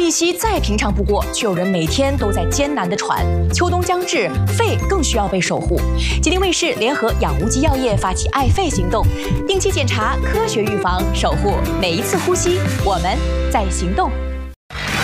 一息再平常不过，却有人每天都在艰难地喘。秋冬将至，肺更需要被守护。吉林卫视联合养无极药业发起爱肺行动，定期检查，科学预防，守护每一次呼吸。我们在行动。